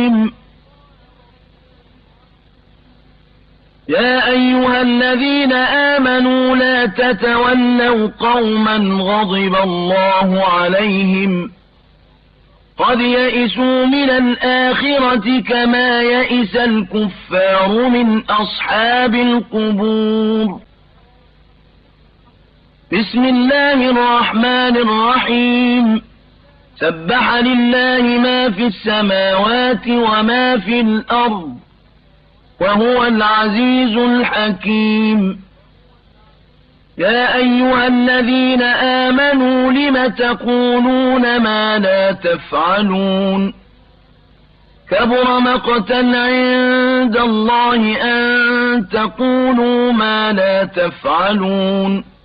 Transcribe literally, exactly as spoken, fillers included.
يا أيها الذين آمنوا لا تتولوا قوما غضب الله عليهم قد يئسوا من الآخرة كما يئس الكفار من أصحاب القبور. بسم الله الرحمن الرحيم. سبح لله ما في السماوات وما في الأرض وهو العزيز الحكيم. يا أيها الذين آمنوا لم تقولون ما لا تفعلون كبر مقتا عند الله أن تقولوا ما لا تفعلون